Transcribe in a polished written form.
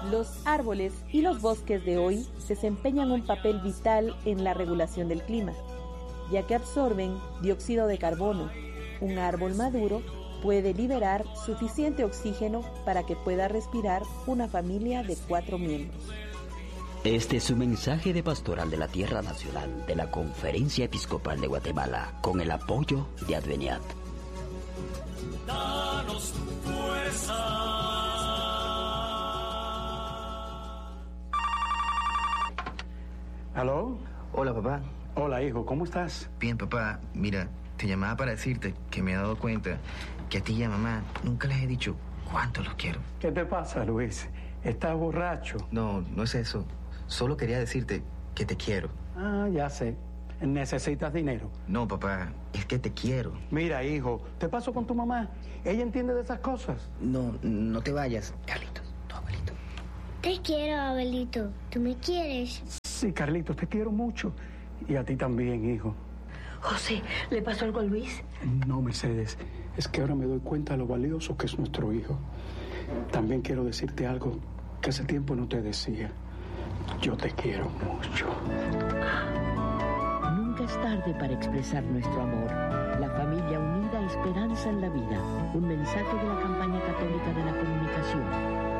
Los árboles y los bosques de hoy desempeñan un papel vital en la regulación del clima, ya que absorben dióxido de carbono. Un árbol maduro puede liberar suficiente oxígeno para que pueda respirar una familia de 4 miembros. Este es un mensaje de Pastoral de la Tierra Nacional de la Conferencia Episcopal de Guatemala, con el apoyo de Adveniat. Danos tu fuerza. ¿Aló? Hola, papá. Hola, hijo, ¿cómo estás? Bien, papá. Mira, te llamaba para decirte que me he dado cuenta que a ti y a mamá nunca les he dicho cuánto los quiero. ¿Qué te pasa, Luis? ¿Estás borracho? No, no es eso. Solo quería decirte que te quiero. Ah, ya sé. ¿Necesitas dinero? No, papá, es que te quiero. Mira, hijo, te paso con tu mamá. Ella entiende de esas cosas. No, no te vayas. Carlitos, tu abuelito. Te quiero, abuelito. ¿Tú me quieres? Sí, Carlitos, te quiero mucho. Y a ti también, hijo. José, ¿le pasó algo a Luis? No, Mercedes. Es que ahora me doy cuenta de lo valioso que es nuestro hijo. También quiero decirte algo que hace tiempo no te decía. Yo te quiero mucho. Nunca es tarde para expresar nuestro amor. La familia unida, esperanza en la vida. Un mensaje de la campaña católica de la comunicación.